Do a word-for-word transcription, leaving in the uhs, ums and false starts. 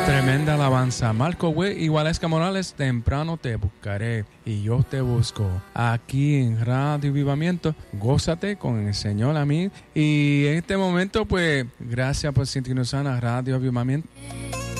Tremenda alabanza. Marco Witt y Waleska Morales, temprano te buscaré y yo te busco. Aquí en Radio Avivamiento, gózate con el Señor, a mí. Y en este momento, pues, gracias por sintonizar a Radio Avivamiento.